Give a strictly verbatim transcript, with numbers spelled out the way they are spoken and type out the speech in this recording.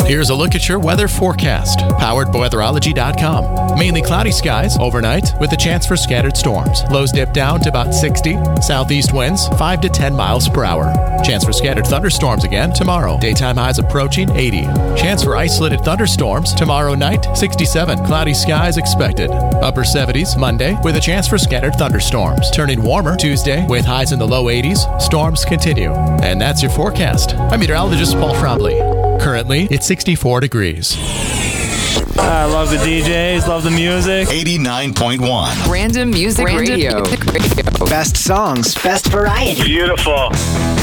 Here's a look at your weather forecast, powered by weatherology dot com. Mainly cloudy skies overnight with a chance for scattered storms. Lows dip down to about sixty. Southeast winds five to ten miles per hour. Chance for scattered thunderstorms again tomorrow. Daytime highs approaching eighty. Chance for isolated thunderstorms tomorrow night, sixty-seven. Cloudy skies expected. Upper seventies Monday with a chance for scattered thunderstorms. Turning warmer Tuesday with highs in the low eighties. Storms continue. And that's your forecast. I'm meteorologist Paul Frobley. Currently, it's sixty-four degrees. I love the D Js, love the music. eighty-nine point one. Random Music Random Radio. Music Radio. Best songs, best variety. Beautiful.